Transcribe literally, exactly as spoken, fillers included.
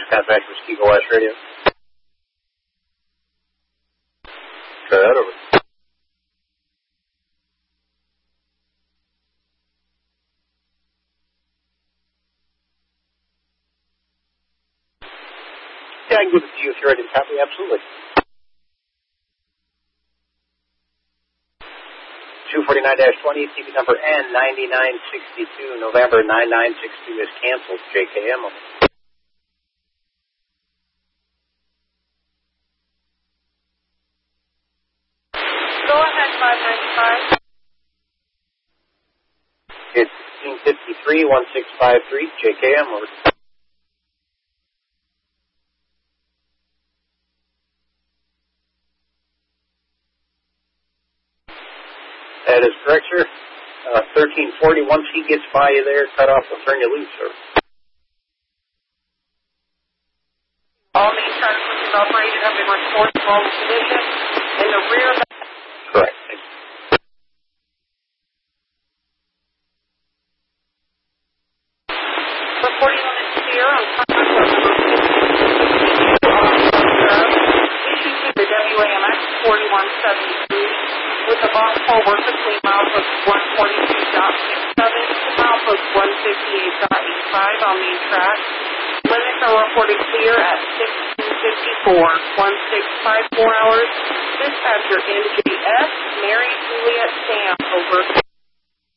contact with Eagle West Radio. Try that over. Yeah, I can give it to you if you're ready to copy. Absolutely. two forty-nine dash twenty, T V number N ninety-nine sixty-two, November nine nine six two is canceled. J K M. Go ahead, five ninety-five. It's sixteen fifty-three, one six five three, J K M. Over. That is correct, sir. Uh, thirteen forty, once he gets by you there, cut off, will turn you loose, sir. All main charter switches operated have been restored to normal condition. In the rear... Correct. Reporting on this here on contact with issue to the W A M X forty-one seventy-three with a box forward between milepost one forty-two point six seven to milepost one fifty-eight point eight five on main track. Limits are reported clear at sixteen fifty-four, one six five four hours. Dispatcher N J S, Mary Juliet Sam, over.